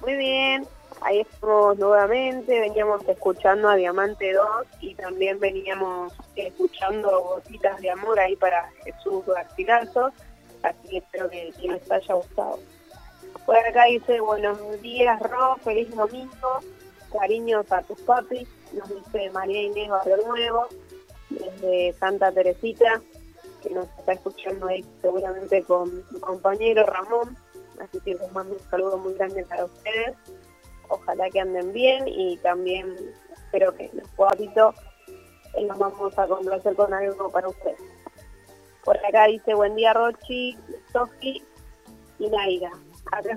Muy bien, ahí estamos nuevamente, veníamos escuchando a Diamante 2 y también veníamos escuchando Gotitas de Amor ahí para Jesús Garcilaso, así que espero que les haya gustado. Por acá dice, buenos días Ro, feliz domingo, cariños a tus papis, nos dice María Inés Barrio Nuevo, desde Santa Teresita, que nos está escuchando ahí seguramente con su compañero Ramón, así que les mando un saludo muy grande para ustedes, ojalá que anden bien y también espero que en un ratito nos vamos a complacer con algo para ustedes. Por acá dice, buen día Rochi, Sofi y Naira.